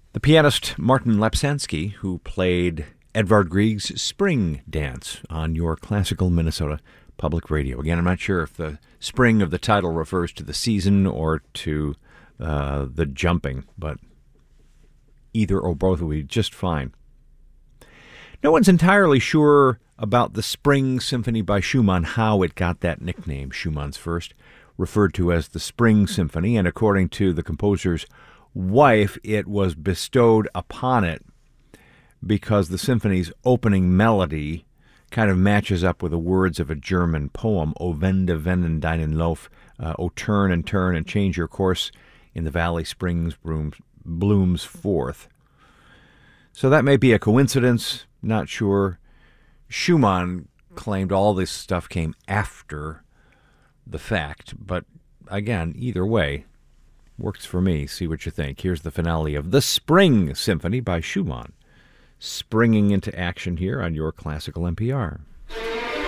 The pianist Martin Lapsansky, who played Edvard Grieg's Spring Dance on your classical Minnesota Public Radio. Again, I'm not sure if the spring of the title refers to the season or to the jumping, but either or both will be just fine. No one's entirely sure about the Spring Symphony by Schumann, how it got that nickname, Schumann's first, referred to as the Spring Symphony, and according to the composer's wife, it was bestowed upon it because the symphony's opening melody kind of matches up with the words of a German poem, O wende, wenden deinen Lauf, O turn and change your course, in the valley springs blooms forth. So that may be a coincidence, not sure. Schumann claimed all this stuff came after the fact, but again, either way, works for me. See what you think. Here's the finale of the Spring Symphony by Schumann, springing into action here on your Classical NPR.